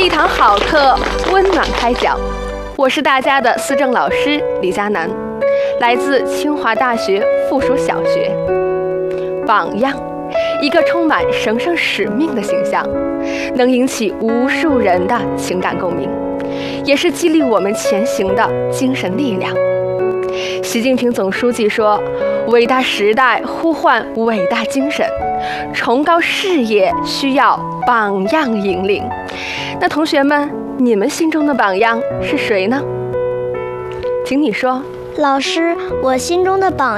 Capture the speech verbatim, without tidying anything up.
一堂好课，温暖开讲。我是大家的思政老师李佳楠，来自清华大学附属小学。榜样，一个充满神圣使命的形象，能引起无数人的情感共鸣，也是激励我们前行的精神力量。习近平总书记说，伟大时代呼唤伟大精神，崇高事业需要榜样引领。那同学们，你们心中的榜样是谁呢？请你说。 老师，我心中的榜